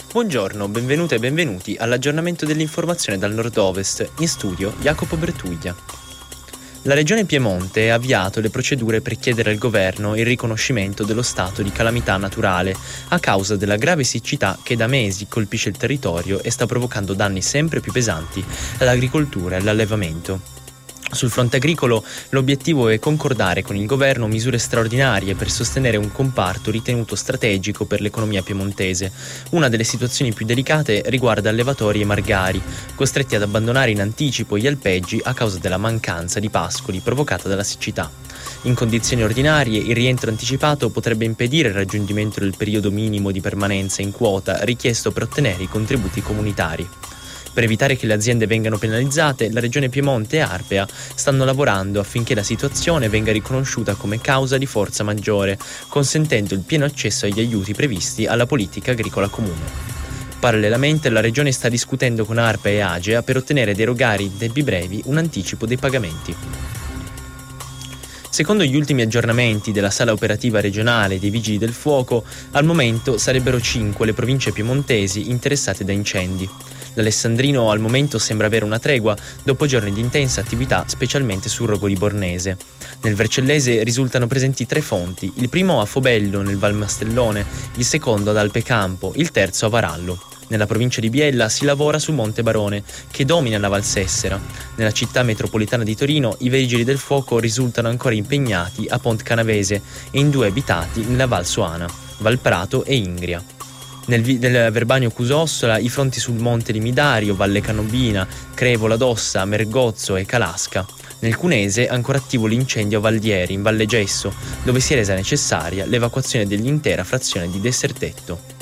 Buongiorno, benvenute e benvenuti all'aggiornamento dell'informazione dal nord-ovest, in studio Jacopo Bertuglia. La Regione Piemonte ha avviato le procedure per chiedere al governo il riconoscimento dello stato di calamità naturale a causa della grave siccità che da mesi colpisce il territorio e sta provocando danni sempre più pesanti all'agricoltura e all'allevamento. Sul fronte agricolo l'obiettivo è concordare con il governo misure straordinarie per sostenere un comparto ritenuto strategico per l'economia piemontese. Una delle situazioni più delicate riguarda allevatori e margari, costretti ad abbandonare in anticipo gli alpeggi a causa della mancanza di pascoli provocata dalla siccità. In condizioni ordinarie il rientro anticipato potrebbe impedire il raggiungimento del periodo minimo di permanenza in quota richiesto per ottenere i contributi comunitari. Per evitare che le aziende vengano penalizzate, la Regione Piemonte e Arpea stanno lavorando affinché la situazione venga riconosciuta come causa di forza maggiore, consentendo il pieno accesso agli aiuti previsti alla politica agricola comune. Parallelamente, la Regione sta discutendo con Arpea e Agea per ottenere ed erogare in tempi brevi un anticipo dei pagamenti. Secondo gli ultimi aggiornamenti della sala operativa regionale dei Vigili del Fuoco, al momento sarebbero 5 le province piemontesi interessate da incendi. L'Alessandrino al momento sembra avere una tregua dopo giorni di intensa attività, specialmente sul rogo libornese. Nel Vercellese risultano presenti 3 fonti, il primo a Fobello nel Valmastellone, il secondo ad Alpecampo, il terzo a Varallo. Nella provincia di Biella si lavora sul Monte Barone, che domina la Val Sessera. Nella città metropolitana di Torino i vigili del fuoco risultano ancora impegnati a Pont Canavese e in 2 abitati nella Val Soana, Valprato e Ingria. Nel Verbanio Cusossola i fronti sul Monte Limidario, Valle Canobina, Crevola d'Ossa, Mergozzo e Calasca. Nel Cunese è ancora attivo l'incendio a Valdieri, in Valle Gesso, dove si è resa necessaria l'evacuazione dell'intera frazione di Dessertetto.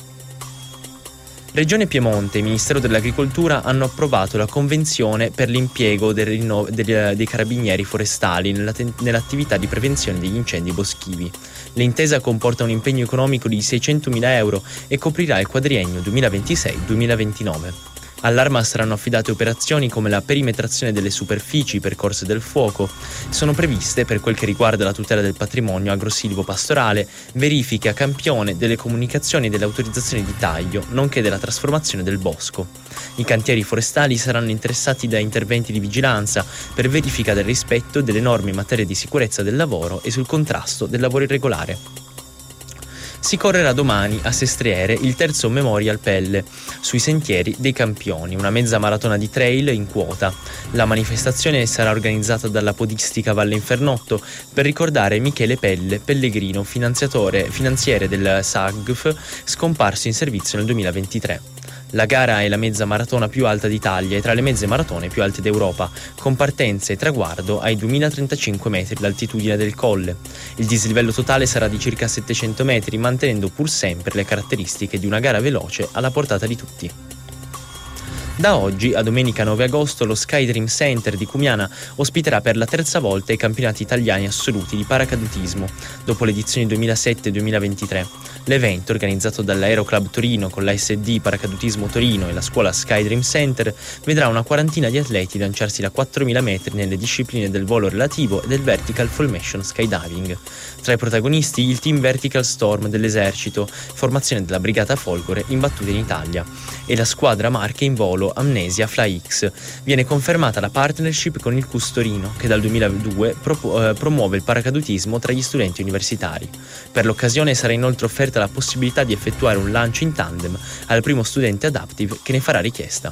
Regione Piemonte e Ministero dell'Agricoltura hanno approvato la convenzione per l'impiego dei carabinieri forestali nell'attività di prevenzione degli incendi boschivi. L'intesa comporta un impegno economico di 600.000 euro e coprirà il quadriennio 2026-2029. All'Arma saranno affidate operazioni come la perimetrazione delle superfici percorse del fuoco. Sono previste, per quel che riguarda la tutela del patrimonio agrosilvo-pastorale, verifiche a campione delle comunicazioni e delle autorizzazioni di taglio, nonché della trasformazione del bosco. I cantieri forestali saranno interessati da interventi di vigilanza per verifica del rispetto delle norme in materia di sicurezza del lavoro e sul contrasto del lavoro irregolare. Si correrà domani a Sestriere il terzo Memorial Pelle sui sentieri dei Campioni, una mezza maratona di trail in quota. La manifestazione sarà organizzata dalla podistica Valle Infernotto per ricordare Michele Pelle, pellegrino finanziere del SAGF, scomparso in servizio nel 2023. La gara è la mezza maratona più alta d'Italia e tra le mezze maratone più alte d'Europa, con partenza e traguardo ai 2035 metri d'altitudine del colle. Il dislivello totale sarà di circa 700 metri, mantenendo pur sempre le caratteristiche di una gara veloce alla portata di tutti. Da oggi a domenica 9 agosto lo Skydream Center di Cumiana ospiterà per la terza volta i campionati italiani assoluti di paracadutismo, dopo le edizioni 2007 e 2023. L'evento, organizzato dall'Aeroclub Torino con l'ASD Paracadutismo Torino e la scuola Skydream Center, vedrà una quarantina di atleti lanciarsi da 4.000 metri nelle discipline del volo relativo e del Vertical Formation Skydiving. Tra i protagonisti il Team Vertical Storm dell'Esercito, formazione della Brigata Folgore imbattuta in Italia, e la squadra Marche in volo Amnesia FlyX. Viene confermata la partnership con il CUS Torino, che dal 2002 promuove il paracadutismo tra gli studenti universitari. Per l'occasione sarà inoltre offerta la possibilità di effettuare un lancio in tandem al primo studente adaptive che ne farà richiesta.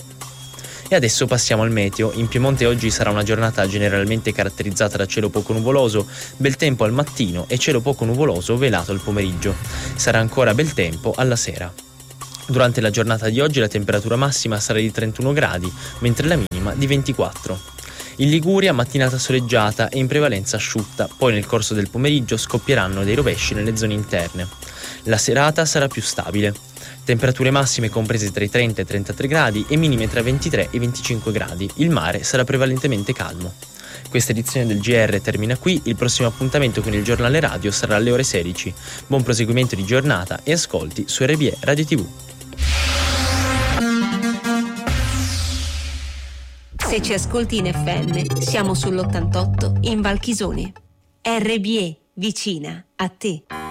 E adesso passiamo al meteo. In Piemonte oggi sarà una giornata generalmente caratterizzata da cielo poco nuvoloso, bel tempo al mattino e cielo poco nuvoloso velato al pomeriggio. Sarà ancora bel tempo alla sera. Durante la giornata di oggi la temperatura massima sarà di 31 gradi, mentre la minima di 24. In Liguria mattinata soleggiata e in prevalenza asciutta, poi nel corso del pomeriggio scoppieranno dei rovesci nelle zone interne. La serata sarà più stabile. Temperature massime comprese tra i 30 e i 33 gradi e minime tra i 23 e i 25 gradi. Il mare sarà prevalentemente calmo. Questa edizione del GR termina qui, il prossimo appuntamento con il giornale radio sarà alle ore 16. Buon proseguimento di giornata e ascolti su RBE Radio TV. Se ci ascolti in FM, siamo sull'88 in Valchisone. RBE, vicina a te.